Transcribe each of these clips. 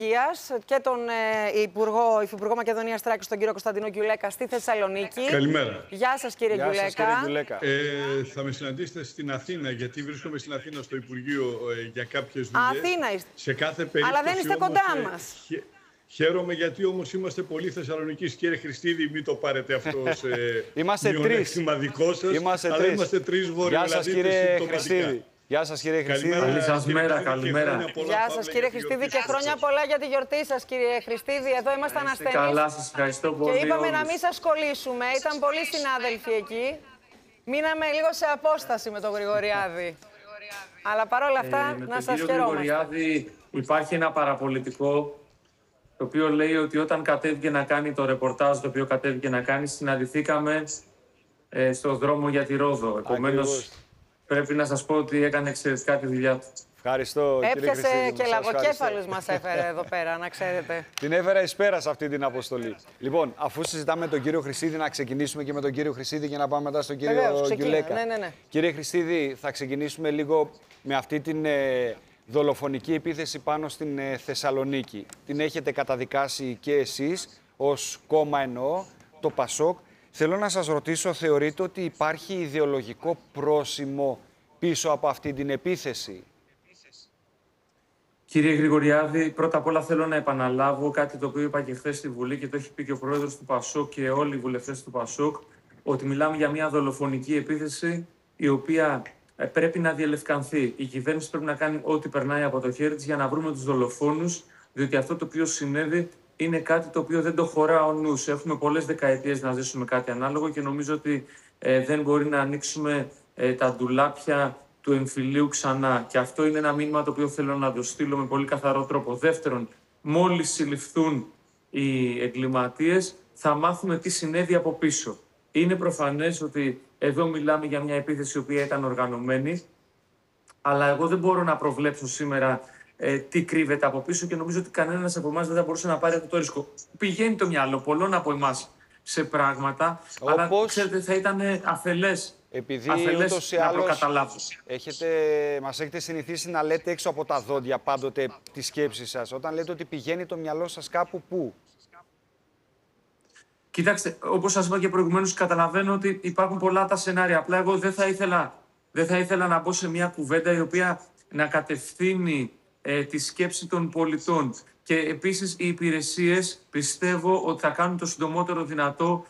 Και τον Υφυπουργό Μακεδονίας Θράκης, τον κύριο Κωνσταντινό Γκιουλέκα, στη Θεσσαλονίκη. Καλημέρα. Γεια σας, κύριε Γκιουλέκα. Θα με συναντήσετε στην Αθήνα, γιατί βρίσκομαι στην Αθήνα στο Υπουργείο για κάποιες δουλειές. Αθήνα είστε. Σε κάθε περίπτωση. Αλλά δεν είστε κοντά μας. Χαίρομαι γιατί όμως είμαστε πολύ Θεσσαλονικείς. Κύριε Χριστίδη, μην το πάρετε αυτό σε μειονέκτημα δικό σας. Είμαστε τρεις βορειοελλαδίτες συμπτωματικά. Γεια σας, κύριε Χριστίδη. Καλή σας μέρα, καλημέρα. Γεια σας, κύριε Χριστίδη, και χρόνια πολλά για τη γιορτή σας, κύριε Χριστίδη. Εδώ ήμασταν ασθενείς. Καλά, σας ευχαριστώ πολύ. Και είπαμε να μην σας κολλήσουμε. Ήταν πολλοί συνάδελφοι εκεί. Μείναμε λίγο σε απόσταση με τον Γρηγοριάδη. Αλλά παρόλα αυτά, να σας χαιρόμαστε. Με τον κύριο Γρηγοριάδη υπάρχει ένα παραπολιτικό, το οποίο λέει ότι όταν κατέβηκε να κάνει το ρεπορτάζ, το οποίο κατέβηκε να κάνει, συναντηθήκαμε στον δρόμο για τη Ρόδο. Επομένως, πρέπει να σας πω ότι έκανε εξαιρετικά τη δουλειά του. Ευχαριστώ, κύριε Χριστίδη. Έπιασε και λαγοκέφαλους μας έφερε εδώ πέρα, να ξέρετε. Την έφερα εις πέρας αυτή την αποστολή. Λοιπόν, αφού συζητάμε με τον κύριο Χριστίδη, να ξεκινήσουμε και με τον κύριο Χριστίδη για να πάμε μετά στον κύριο Γκιουλέκα. Ναι. Κύριε Χριστίδη, θα ξεκινήσουμε λίγο με αυτή την δολοφονική επίθεση πάνω στην Θεσσαλονίκη. Την έχετε καταδικάσει και εσείς, ως κόμμα εννοώ, το ΠΑΣΟΚ. Θέλω να σας ρωτήσω, θεωρείτε ότι υπάρχει ιδεολογικό πρόσημο πίσω από αυτή την επίθεση? Κύριε Γρηγοριάδη, πρώτα απ' όλα θέλω να επαναλάβω κάτι το οποίο είπα και χθες στη Βουλή και το έχει πει και ο πρόεδρος του ΠΑΣΟΚ και όλοι οι βουλευτές του ΠΑΣΟΚ, ότι μιλάμε για μια δολοφονική επίθεση η οποία πρέπει να διελευκανθεί. Η κυβέρνηση πρέπει να κάνει ό,τι περνάει από το χέρι της για να βρούμε τους δολοφόνους, διότι αυτό το οποίο συνέβη είναι κάτι το οποίο δεν το χωρά ο νους. Έχουμε πολλές δεκαετίες να ζήσουμε κάτι ανάλογο και νομίζω ότι δεν μπορεί να ανοίξουμε τα ντουλάπια του εμφυλίου ξανά. Και αυτό είναι ένα μήνυμα το οποίο θέλω να το στείλω με πολύ καθαρό τρόπο. Δεύτερον, μόλις συλληφθούν οι εγκληματίες, θα μάθουμε τι συνέβη από πίσω. Είναι προφανές ότι εδώ μιλάμε για μια επίθεση η οποία ήταν οργανωμένη, αλλά εγώ δεν μπορώ να προβλέψω σήμερα τι κρύβεται από πίσω και νομίζω ότι κανένας από εμάς δεν θα μπορούσε να πάρει αυτό το ρίσκο. Πηγαίνει το μυαλό πολλών από εμάς σε πράγματα, αλλά ξέρετε, θα ήταν αφελές. Επειδή ούτως ή άλλως μας έχετε συνηθίσει να λέτε έξω από τα δόντια πάντοτε τη σκέψη σας. Όταν λέτε ότι πηγαίνει το μυαλό σας κάπου, πού? Κοιτάξτε, όπως σας είπα και προηγουμένως, καταλαβαίνω ότι υπάρχουν πολλά τα σενάρια. Απλά εγώ δεν θα ήθελα να μπω σε μια κουβέντα η οποία να κατευθύνει τη σκέψη των πολιτών. Και επίσης οι υπηρεσίες πιστεύω ότι θα κάνουν το συντομότερο δυνατό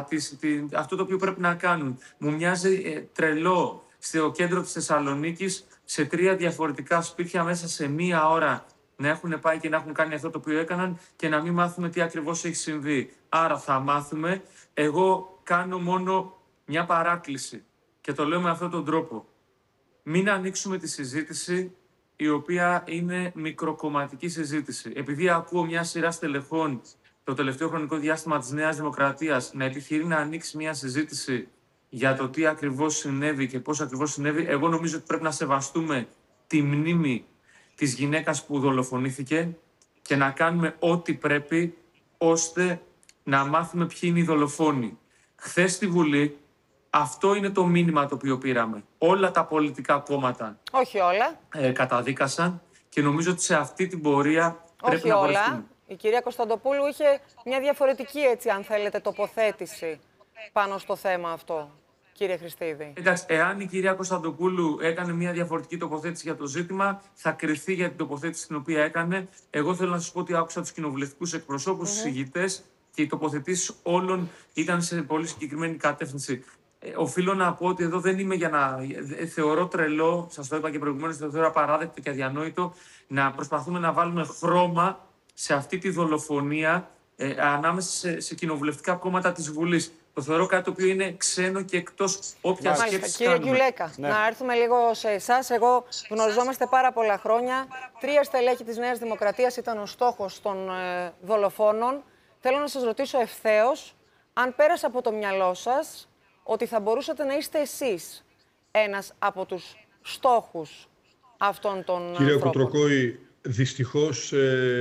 αυτό το οποίο πρέπει να κάνουν. Μου μοιάζει τρελό στο κέντρο της Θεσσαλονίκης, σε 3 διαφορετικά σπίτια μέσα σε 1 ώρα να έχουν πάει και να έχουν κάνει αυτό το οποίο έκαναν και να μην μάθουμε τι ακριβώς έχει συμβεί. Άρα θα μάθουμε. Εγώ κάνω μόνο μια παράκληση και το λέω με αυτόν τον τρόπο. Μην ανοίξουμε τη συζήτηση η οποία είναι μικροκομματική συζήτηση. Επειδή ακούω μια σειρά στελεχών το τελευταίο χρονικό διάστημα της Νέας Δημοκρατίας να επιχειρεί να ανοίξει μια συζήτηση για το τι ακριβώς συνέβη και πώς ακριβώς συνέβη, εγώ νομίζω ότι πρέπει να σεβαστούμε τη μνήμη της γυναίκας που δολοφονήθηκε και να κάνουμε ό,τι πρέπει ώστε να μάθουμε ποιοι είναι οι δολοφόνοι. Χθες στη Βουλή αυτό είναι το μήνυμα το οποίο πήραμε. Όλα τα πολιτικά κόμματα όχι όλα. Καταδίκασαν και νομίζω ότι σε αυτή την πορεία πρέπει να βοηθούμε. Η κυρία Κωνσταντοπούλου είχε μια διαφορετική, έτσι, αν θέλετε, τοποθέτηση πάνω στο θέμα αυτό, κύριε Χριστίδη. Εντάξει, εάν η κυρία Κωνσταντοπούλου έκανε μια διαφορετική τοποθέτηση για το ζήτημα, θα κριθεί για την τοποθέτηση την οποία έκανε. Εγώ θέλω να σας πω ότι άκουσα τους κοινοβουλευτικούς εκπροσώπους, τους ηγητές και οι τοποθετήσεις όλων ήταν σε πολύ συγκεκριμένη κατεύθυνση. Οφείλω να πω ότι εδώ δεν είμαι για να θεωρώ τρελό, σας το είπα και προηγουμένως, το θεωρώ απαράδεκτο και αδιανόητο, να προσπαθούμε να βάλουμε χρώμα σε αυτή τη δολοφονία ανάμεσα σε κοινοβουλευτικά κόμματα της Βουλής. Το θεωρώ κάτι το οποίο είναι ξένο και εκτός όποια σκέψη. Κύριε Γκιουλέκα, να έρθουμε λίγο σε εσάς. Εγώ γνωριζόμαστε πάρα πολλά χρόνια. 3 στελέχη της Νέας Δημοκρατίας ήταν ο στόχος των δολοφόνων. Θέλω να σας ρωτήσω ευθέως, αν πέρασε από το μυαλό σας ότι θα μπορούσατε να είστε εσείς ένας από τους στόχους αυτών των Κύριε ανθρώπων. Κοτροκόη, δυστυχώς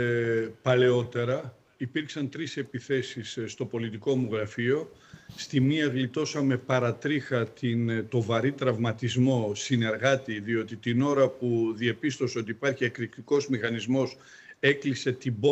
παλαιότερα υπήρξαν 3 επιθέσεις στο πολιτικό μου γραφείο. Στη μία γλιτώσαμε παρατρίχα το βαρύ τραυματισμό συνεργάτη, διότι την ώρα που διεπίστωσε ότι υπάρχει εκρηκτικός μηχανισμός έκλεισε την